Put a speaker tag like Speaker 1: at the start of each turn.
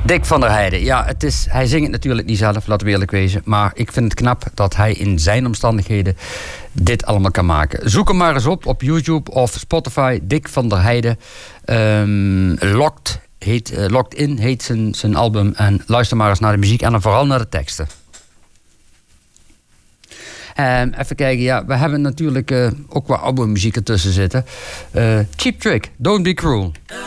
Speaker 1: Dick van der Heijden. Ja, hij zingt het natuurlijk niet zelf, laten we eerlijk wezen. Maar ik vind het knap dat hij in zijn omstandigheden dit allemaal kan maken. Zoek hem maar eens op YouTube of Spotify. Dick van der Heijden. Locked In heet zijn album. En luister maar eens naar de muziek en dan vooral naar de teksten. Even kijken, ja, we hebben natuurlijk ook wat oude muziek ertussen zitten. Cheap Trick, Don't Be Cruel.